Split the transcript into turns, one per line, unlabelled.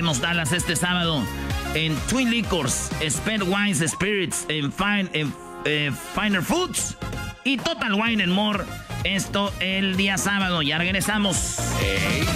visitamos Dallas este sábado en Twin Liquors, Spent Wines Spirits, en Finer Foods y Total Wine and More. Esto el día sábado. Ya regresamos.
Hey.